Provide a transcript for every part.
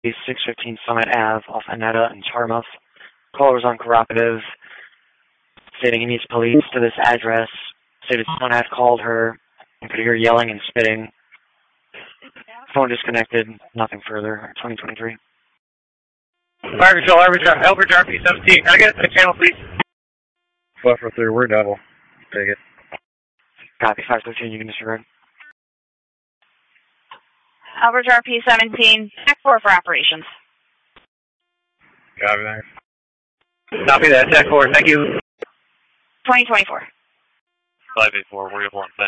615 Summit Ave off Annetta and Charmouth. Caller was uncooperative, stating he needs police to this address. Stated someone had called her and could hear yelling and spitting. Phone disconnected, nothing further. 2023. Fire Control, Albert RP-17. Can I get the channel, please? 543, we're double. Take it. Copy, 513, you can disregard. Albert RP-17, Tech 4 for operations. Copy, thanks. Copy that, Tech 4, thank you. 2024. 584, we're able on 10.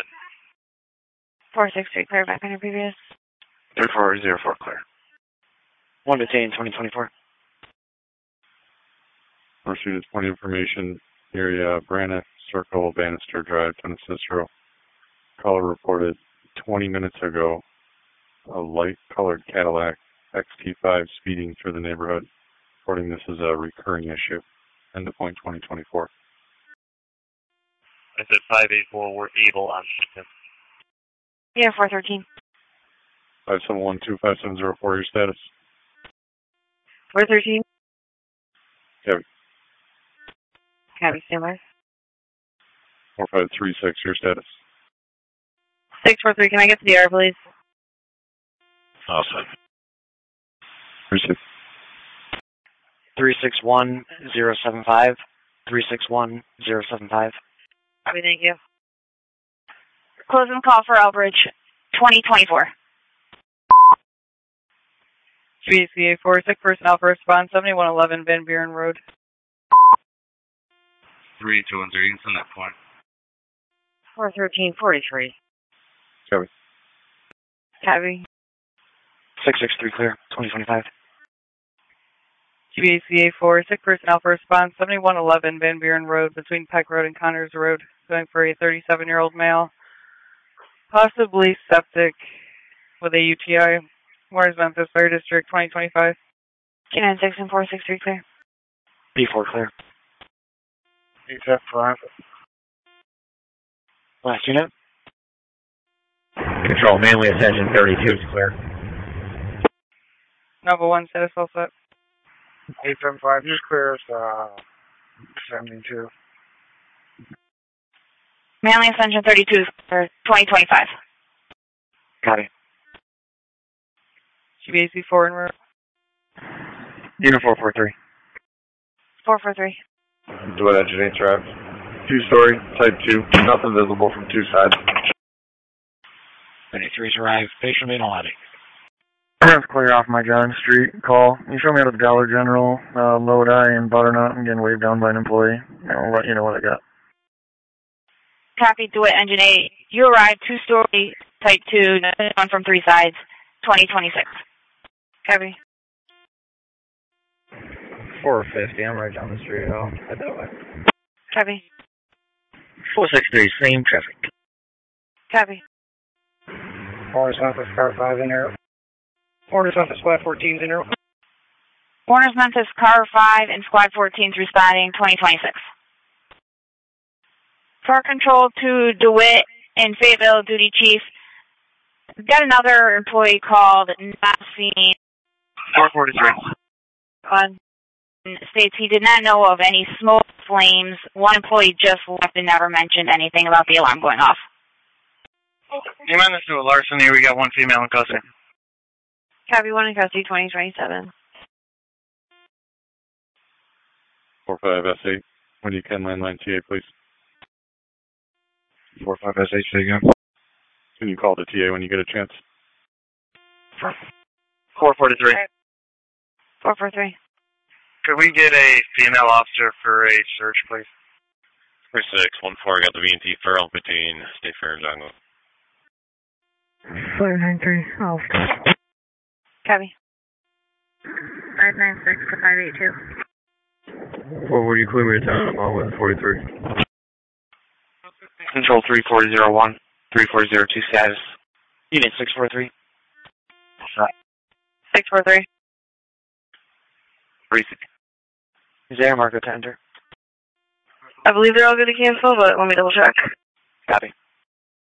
463, clear back on your previous. 3404, clear. 1 detained, 2024. Pursuit is point information, area Braniff Circle, Bannister Drive, Tennessee Cicero. Caller reported 20 minutes ago a light-colored Cadillac XT5 speeding through the neighborhood, reporting this is a recurring issue. End of point 2024. I said 584, we're able on 10. Yeah, 413. 571-25704, your status. 413. Copy. Copy, stand by. 4536, your status. 643, can I get to the air, please? Awesome. Receive. 361075. 361075. Copy, thank you. Closing call for Elbridge, 2024. GCA 4, sick personnel for response, 7111 Van Buren Road. 3213, you can send that point. 41343. Copy. Copy. 663, clear, 2025. GBACA 4, sick personnel for response, 7111 Van Buren Road, between Peck Road and Connors Road, going for a 37-year-old male, possibly septic with a UTI. Where's Memphis Fire District, 2025? K96 and 463, clear. B4, clear. F5. Last unit. Control, Manly Ascension 32 is clear. Nova 1, status all set. 875, just clear 72. Manly Ascension 32 is clear, 2025. Copy. GBAC 4 en route. Unit 443. 443. Duet engine 8 drive. 2-story, type 2. Nothing visible from two sides. 23's arrived. Patient main lobby. That's clear off my John Street call. You show me out of the Dollar General, Lodi and Butternut. I'm getting waved down by an employee. I'll let you know what I got. Copy, Duet Engine 8. You arrived, 2-story, type 2, one from 3 sides, 2026. Copy. 450, I'm right down the street. Oh, head that way. Copy. 463, same traffic. Copy. Warner's Memphis Car 5 in there. Warner's Memphis Squad 14's in there. Warner's Memphis Car 5 and Squad 14's responding, 2026. Car Control to DeWitt and Fayetteville Duty Chief. We've got another employee called, not seen. 443. States he did not know of any smoke, flames. One employee just left and never mentioned anything about the alarm going off. You mind this to a larceny? We got one female in custody. Copy, 1 in custody, 2027. 45S8. When you can, landline TA, please. 45S8, say again. Can you call the TA when you get a chance? 443. 443. Could we get a female officer for a search, please? 3614, got the V&T Feral between State Fair and Jungle. 593, I'll stop. Copy. 596 to 582. What were you clear me to town about with 43? Control 3401, 3402 status. Unit 643. 643. Briefing. Is there a marker to enter? I believe they're all going to cancel, but let me double check. Copy.